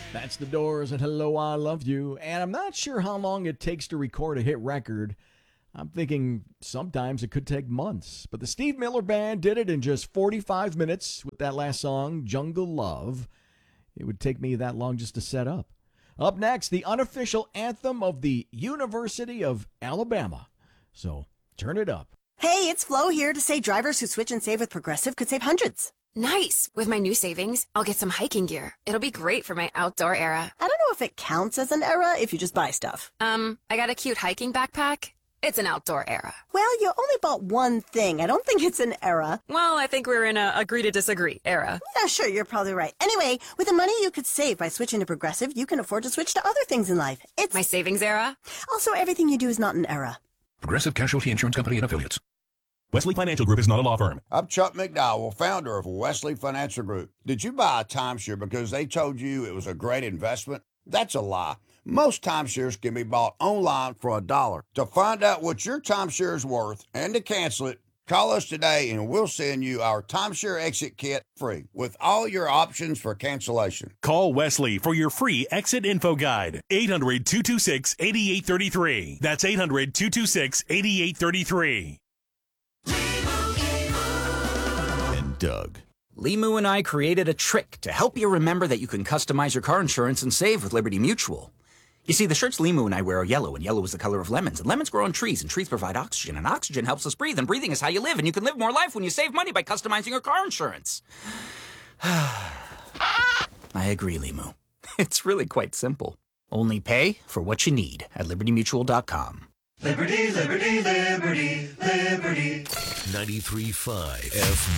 That's The Doors and Hello, I Love You. And I'm not sure how long it takes to record a hit record. I'm thinking sometimes it could take months. But the Steve Miller Band did it in just 45 minutes with that last song, Jungle Love. It would take me that long just to set up. Up next, the unofficial anthem of the University of Alabama. So turn it up. Hey, it's Flo here to say drivers who switch and save with Progressive could save hundreds. Nice! With my new savings, I'll get some hiking gear. It'll be great for my outdoor era. I don't know if it counts as an era if you just buy stuff. I got a cute hiking backpack. It's an outdoor era. Well, you only bought one thing. I don't think it's an era. Well, I think we're in a agree to disagree era. Yeah, sure, you're probably right. Anyway, with the money you could save by switching to Progressive, you can afford to switch to other things in life. It's my savings era. Also, everything you do is not an era. Progressive Casualty Insurance Company and Affiliates. Wesley Financial Group is not a law firm. I'm Chuck McDowell, founder of Wesley Financial Group. Did you buy a timeshare because they told you it was a great investment? That's a lie. Most timeshares can be bought online for $1. To find out what your timeshare is worth and to cancel it, call us today and we'll send you our timeshare exit kit free with all your options for cancellation. Call Wesley for your free exit info guide. 800-226-8833. That's 800-226-8833. And Doug. Limu and I created a trick to help you remember that you can customize your car insurance and save with Liberty Mutual. You see, the shirts Limu and I wear are yellow, and yellow is the color of lemons. And lemons grow on trees, and trees provide oxygen. And oxygen helps us breathe, and breathing is how you live. And you can live more life when you save money by customizing your car insurance. I agree, Limu. It's really quite simple. Only pay for what you need at LibertyMutual.com. Liberty, liberty, liberty, liberty. 93.5 FB.